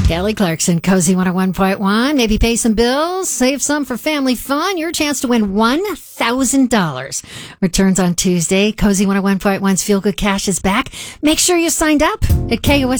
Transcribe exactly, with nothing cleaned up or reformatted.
Kelly Clarkson, Cozy one oh one point one. Maybe pay some bills, save some for family fun. Your chance to win one thousand dollars. Returns on Tuesday. Cozy one oh one point one's Feel Good Cash is back. Make sure you signed up at K O S.